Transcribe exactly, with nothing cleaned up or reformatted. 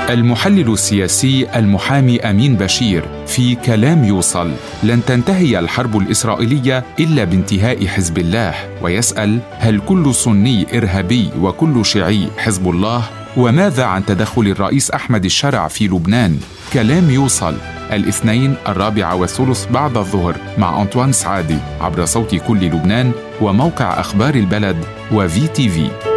المحلل السياسي المحامي أمين بشير في كلام يوصل: لن تنتهي الحرب الإسرائيلية إلا بانتهاء حزب الله، ويسأل: هل كل سني إرهابي وكل شيعي حزب الله؟ وماذا عن تدخل الرئيس أحمد الشرع في لبنان؟ كلام يوصل الاثنين الرابعة والثلث بعد الظهر مع أنطوان سعادي عبر صوت كل لبنان وموقع أخبار البلد وفي تي في.